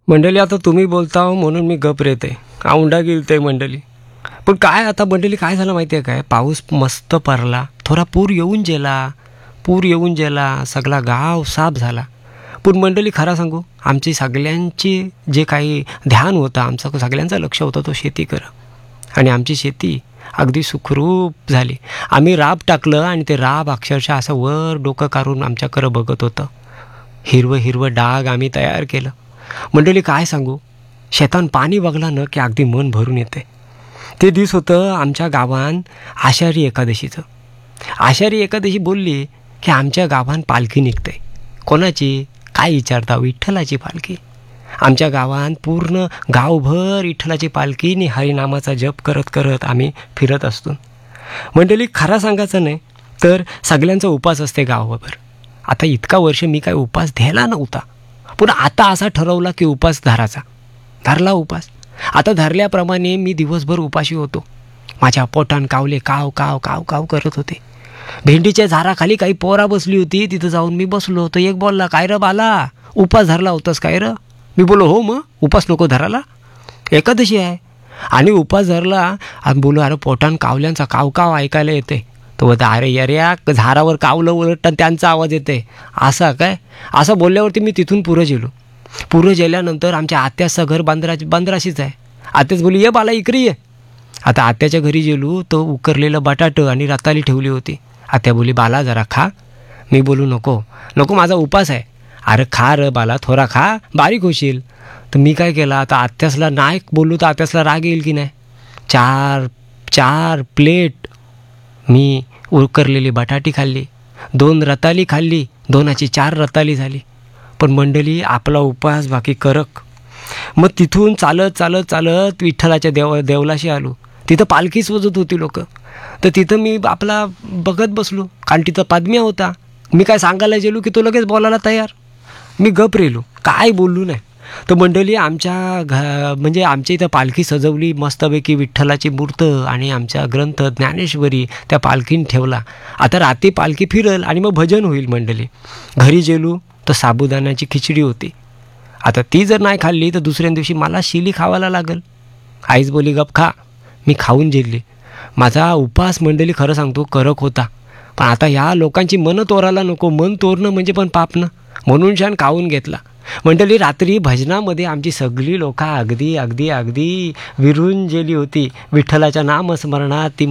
मंडळी, आता तुम्ही बोलता हो म्हणून मी गप रेते. औंढा गेलते मंडळी. पण काय आता मंडळी, काय झालं माहिती आहे काय, पाऊस मस्त पडला, थोडा पूर येऊन गेला, सगळा गाव साफ झाला. पण मंडळी खरा सांगू, आमची सगळ्यांची जे काही ध्यान होतं, आमचं सगळ्यांचं लक्ष होतं तो शेतीकर. आणि आमची शेती अगदी सुखरूप झाली. आम्ही राब टाकलं आणि ते राब अक्षरशः असं वर डोकं काढून आमच्याकडं बघत होतं. हिरवं हिरवं डाग आम्ही तयार केलं. मंडळी काय सांगू, शेतान पाणी बघला ना की अगदी मन भरून येते. ते दिवस होतं आमच्या गावान आषाढी एकादशीचं. आषाढी एकादशी बोलली की आमच्या गावान पालखी निघते. कोणाची? काय विचारता? विठ्ठलाची पालखी. आमच्या गावात पूर्ण गावभर विठ्ठलाची पालखी आणि हरिनामाचा जप करत करत आम्ही फिरत असतो. मंडळी खरा सांगायचं नाही तर सगळ्यांचा उपास असते गावाभर. आता इतका वर्ष मी काय उपास द्यायला नव्हता, पण आता असा ठरवला की उपास धरला उपास. आता धरल्याप्रमाणे मी दिवसभर उपाशी होतो. माझ्या पोटान कावले काव काव काव काव करत होते. भेंडीच्या झाडाखाली काही पोरा बसली होती, तिथं जाऊन मी बसलो होतो. एक बोलला, काय र बाला, उपास धरला होतास काय र? मी बोलो, हो मग उपास नको धरायला, एकादशी आहे. आणि उपास धरला आणि बोलो, अरे पोटान कावल्यांचा काव काव ऐकायला येते. तो बोलता, अरे या झाडावर कावलं उलट आणि त्यांचा आवाज येते. असा काय? असं बोलल्यावरती मी तिथून पुरं गेल्यानंतर आमच्या आत्याचं घर बांद्राशीच आहे. आत्याच बोली, ये बाला इकडे ये. आता आत्याच्या घरी गेलो तर उकरलेलं बटाटं आणि रताळी ठेवली होती. आत्या बोली, बाला जरा खा. मी बोलू, नको माझा उपास आहे. अरे खा र बाला, थोडा खा, बारीक होशील. तर मी काय केलं, आता आत्यासला नाही बोलू तर आत्यासला राग येईल की नाही. चार प्लेट मी उकरलेली बटाटी खाल्ली, 2 रताळी खाल्ली, 2ची 4 रताळी झाली. पण मंडळी आपला उपवास बाकी करक. मग तिथून चालत विठ्ठलाच्या देवलाशी आलो. तिथं पालखीच वाजत होती लोक. तर तिथं मी आपला बघत बसलो, कारण तिथं पादम्या होता. मी काय सांगायला गेलो की तो लगेच बोलायला तयार. मी गप रेलो, काय बोललो नाही. तर मंडळी म्हणजे आमच्या इथं पालखी सजवली मस्तपैकी, विठ्ठलाची मूर्त आणि आमचा ग्रंथ ज्ञानेश्वरी त्या पालखीने ठेवला. आता रात्री पालखी फिरल आणि मग भजन होईल. मंडळी घरी गेलो तर साबुदाण्याची खिचडी होती. आता ती जर नाही खाल्ली तर दुसऱ्या दिवशी मला शिली खावायला लागल. आईच बोली, गप खा. मी खाऊन जिरली. माझा उपास मंडळी खरं सांगतो कडक होता. पण आता ह्या लोकांची मनं तोरायला नको, मन तोरणं म्हणजे पण पाप ना, म्हणून छान खाऊन घेतला. मंडळी रात्री भजनामध्ये आमची सगळी लोक अगदी विरून गेली होती. विठ्ठलाच्या नामस्मरणात ती